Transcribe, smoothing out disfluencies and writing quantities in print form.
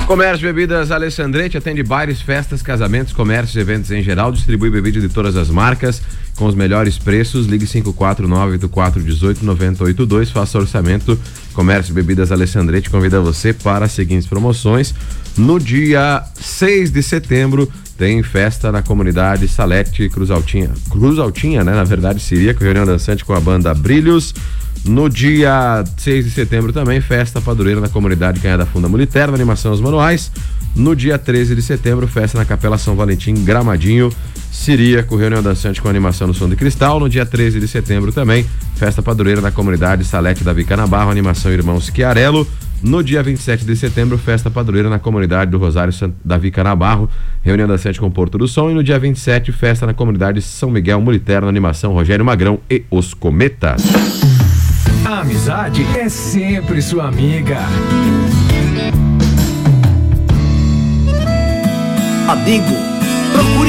Comércio de Bebidas Alessandrete atende bares, festas, casamentos, comércios e eventos em geral. Distribui bebidas de todas as marcas com os melhores preços. Ligue 549-8418-9082. Faça orçamento. Comércio de Bebidas Alessandrete convida você para as seguintes promoções. No dia 6 de setembro tem festa na comunidade Salete Cruz Altinha, né? Na verdade seria com reunião dançante com a banda Brilhos. No dia 6 de setembro também, festa padroeira na comunidade Canha da Funda Muliterna, animação aos manuais. No dia 13 de setembro, festa na Capela São Valentim, Gramadinho, Siríaco, reunião dançante com animação no Som de Cristal. No dia 13 de setembro também, festa padroeira na comunidade Salete da Vicanabarro, animação Irmãos Chiarello. No dia 27 de setembro, festa padroeira na comunidade do Rosário da Vicanabarro, reunião dançante com Porto do Som. E no dia 27, festa na comunidade São Miguel Muliterna, animação Rogério Magrão e os Cometas. A amizade é sempre sua amiga. Amigo, procure